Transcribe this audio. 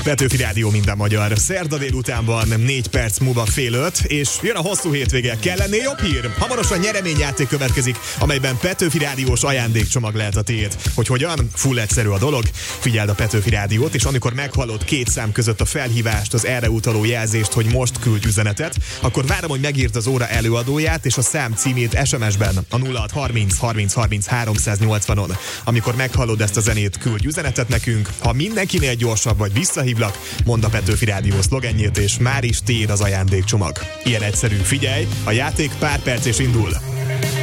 Petőfi Rádió minden magyar. Szerda délután van, 4 perc múlva fél 5, és jön a hosszú hétvége. Kell lennél jobb hír? Hamarosan nyereményjáték következik, amelyben Petőfi Rádiós ajándékcsomag lehet a tiéd. Hogy hogyan? Full egyszerű a dolog. Figyeld a Petőfi Rádiót, és amikor meghallod 2 szám között a felhívást, az erre utaló jelzést, hogy most küldj üzenetet, akkor várom, hogy megírd az óra előadóját és a szám címét SMS-ben a 0630 30 30 380-on. Amikor meghallod ezt a zenét, küldj üzenetet nekünk. Ha mindenkinél gyorsabb vagy, visszahívlak, mondd a Petőfi Rádió szlogenjét, és már is tiéd az ajándékcsomag. Ilyen egyszerű, figyelj, a játék pár perc és indul.